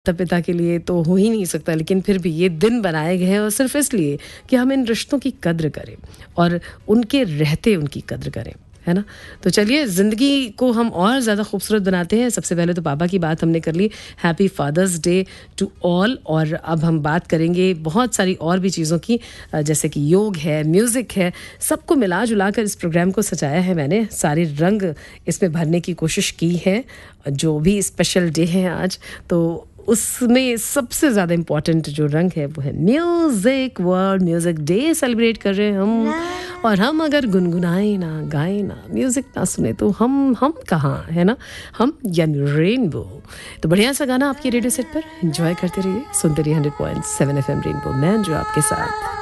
माता पिता के लिए तो हो ही नहीं सकता, लेकिन फिर भी ये दिन बनाए गए हैं और सिर्फ इसलिए कि हम इन रिश्तों की कद्र करें और उनके रहते उनकी कद्र करें, है ना। तो चलिए ज़िंदगी को हम और ज़्यादा खूबसूरत बनाते हैं। सबसे पहले तो पापा की बात हमने कर ली, happy father's day to all. और अब हम बात करेंगे बहुत सारी और भी चीज़ों की, जैसे कि योग है, म्यूज़िक है, सबको मिला जुला कर इस प्रोग्राम को सजाया है मैंने। सारे रंग इसमें भरने की कोशिश की है, जो भी स्पेशल डे है आज, तो उसमें सबसे ज़्यादा इम्पॉर्टेंट जो रंग है वो है music. World music day celebrate कर रहे हैं हम, और हम अगर गुनगुनाए ना, गाए ना, म्यूज़िक ना सुने तो हम कहाँ, है ना। हम यानी रेनबो। तो बढ़िया सा गाना आपके रेडियो सेट पर एंजॉय करते रहिए, सुनते रहिए 100.7 FM रेनबो। मैं जो आपके साथ